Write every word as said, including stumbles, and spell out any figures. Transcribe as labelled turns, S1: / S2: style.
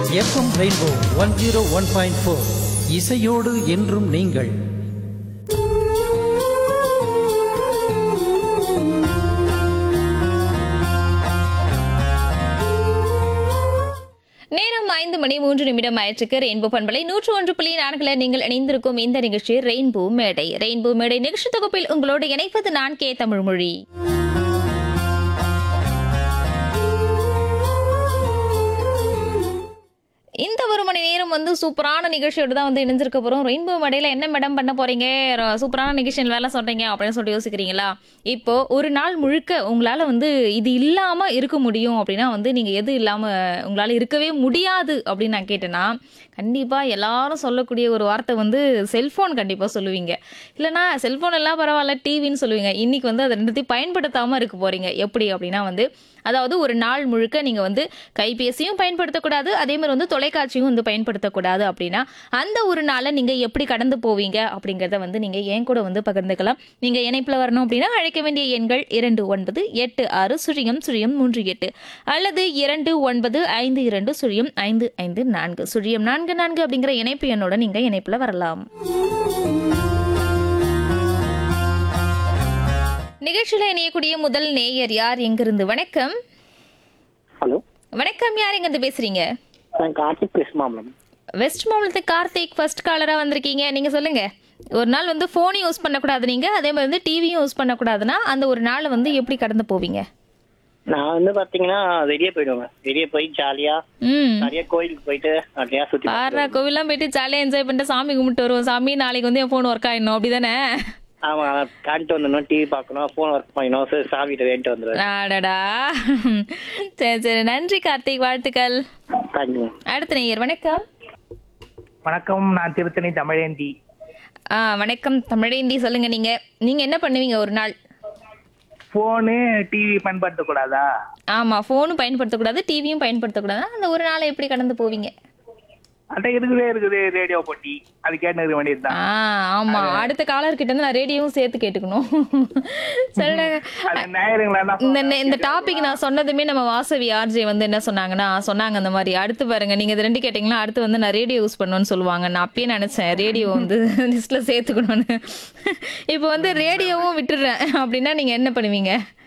S1: FM rainbow one zero one point four இசையோடு என்றும் நீங்கள்.
S2: நேரம் ஐந்து மணி மூன்று நிமிடம் ஆயிற்றுக்கு ரெயின்போ பண்பலை நூற்று ஒன்று புள்ளி நான்குல நீங்கள் இணைந்திருக்கும் இந்த நிகழ்ச்சி ரெயின்போ மேடை. ரெயின்போ மேடை நிகழ்ச்சி தொகுப்பில் உங்களோடு இணைப்பது நான் கே தமிழ்மொழி. இந்த ஒரு மணி நேரம் வந்து சூப்பரான நிகழ்ச்சியோடு தான் வந்து இணைஞ்சிருக்க போகிறோம். ரெயின்போ மேடையில் என்ன மேடம் பண்ண போகிறீங்க, சூப்பரான நிகழ்ச்சியில் வேலை சொல்கிறீங்க அப்படின்னு சொல்லிட்டு யோசிக்கிறீங்களா? இப்போது ஒரு நாள் முழுக்க உங்களால் வந்து இது இல்லாமல் இருக்க முடியும் அப்படின்னா வந்து நீங்கள் எது இல்லாமல் உங்களால் இருக்கவே முடியாது அப்படின்னு நான் கேட்டேன்னா, கண்டிப்பாக எல்லாரும் சொல்லக்கூடிய ஒரு வார்த்தை வந்து செல்ஃபோன் கண்டிப்பாக சொல்லுவீங்க. இல்லைனா செல்ஃபோன் எல்லாம் பரவாயில்ல டிவின்னு சொல்லுவீங்க. இன்றைக்கி வந்து அதை ரெண்டுத்தையும் பயன்படுத்தாமல் இருக்க போகிறீங்க. எப்படி அப்படின்னா வந்து, அதாவது ஒரு நாள் முழுக்க நீங்கள் வந்து கைபேசியும் பயன்படுத்தக்கூடாது, அதே மாதிரி வந்து தொலைக்காட்சியும் வந்து பயன்படுத்தக்கூடாது. அப்படின்னா அந்த ஒரு நாளை நீங்கள் எப்படி கடந்து போவீங்க அப்படிங்கிறத வந்து நீங்கள் என் கூட வந்து பகிர்ந்துக்கலாம். நீங்கள் இணைப்பில் வரணும் அப்படின்னா அழைக்க வேண்டிய எண்கள் இரண்டு ஒன்பது எட்டு ஆறு சுழியம் சுழியம் மூன்று எட்டு அல்லது இரண்டு ஒன்பது ஐந்து இரண்டு சுழியம் ஐந்து ஐந்து நான்கு சுழியம் நான்கு நான்கு அப்படிங்கிற இணைப்பு எண்ணோட நீங்கள் இணைப்பில் வரலாம். நிகழ்ச்சியில இணையக்கூடிய முதல் நேயர் யார், எங்கிருந்து? வணக்கம்.
S3: ஹலோ
S2: வணக்கம், யார் எங்கிருந்து பேசுறீங்க?
S3: நான் கார்த்திக் பேசுமா மேம்.
S2: வெஸ்ட் மாவட்டத்துக்கு கார்த்திக் ஃபர்ஸ்ட் காலரா வந்திருக்கீங்க. நீங்க சொல்லுங்க, ஒரு நாள் வந்து போன் யூஸ் பண்ணக்கூடாது, நீங்க அதே மாதிரி வந்து டிவியும் யூஸ் பண்ணக்கூடாதுன்னா அந்த ஒரு நாளை வந்து எப்படி கடந்து போவீங்க?
S3: நான் வந்து பாத்தீங்கன்னா வெளியே போயிடுவேன். வெளியே போய் ஜாலியா
S2: ம்
S3: நிறைய கோயிலுக்கு போயிட்டு நிறையா சுத்தி
S2: பாரு, கோவிலாம் போயிட்டு ஜாலியா என்ஜாய் பண்ணிட்டு சாமி கும்பிட்டு வருவோம். சாமி நாளைக்கு வந்து என் போன் ஒர்க் ஆயிடணும் அப்படிதானே?
S3: ஆமா, காண்ட்டு வந்துடணும், டிவி பார்க்கணும், போன் ஒர்க் பண்ணணும், சரி சாவிட்டு வேண்டிட்டு வந்துடுவேன்.
S2: ஆடடா, சரி சரி, நன்றி கார்த்திக், வாழ்த்துக்கள்.
S3: தேங்க்யூ.
S2: அடுத்த நேயர் வணக்கம்.
S4: வணக்கம், நான் திருத்தணி தமிழேந்தி.
S2: ஆ வணக்கம் தமிழேந்தி, சொல்லுங்க. நீங்க நீங்க என்ன பண்ணுவீங்க ஒரு நாள்?
S4: Phone TV பயன்படுத்தக்கூடாதா?
S2: ஆமா, போனும் பயன்படுத்தக்கூடாது, டிவியும் பயன்படுத்தக்கூடாது. அந்த ஒரு நாளை எப்படி கடந்து போவீங்க?
S4: அட்டை இருக்குதே இருக்குது ரேடியோ போட்டி, அது கேட்டு இருக்க வேண்டியதுதான்.
S2: ஆ ஆமா, அடுத்த காலர் கிட்ட இருந்து நான் ரேடியோவும் சேர்த்து கேட்டுக்கணும். சொல்லுங்க.
S4: அது நேயருங்களா என்ன
S2: இந்த நெ- இந்த டாபிக் நான் சொன்னதுமே நம்ம வாசவி ஆர்ஜே வந்து என்ன சொன்னாங்கன்னா சொன்னாங்க அந்த மாதிரி, அடுத்து பாருங்க நீங்க இது ரெண்டு கேட்டீங்களா, அடுத்து வந்து நான் ரேடியோ யூஸ் பண்ணுவேன்னு சொல்லுவாங்க. நான் அப்பயே நினைச்சேன் ரேடியோ வந்து லிஸ்ட்ல சேர்த்துக்கணும்னு. இப்போ வந்து ரேடியோவும் விட்டுடுறேன் அப்படின்னா நீங்க என்ன பண்ணுவீங்க?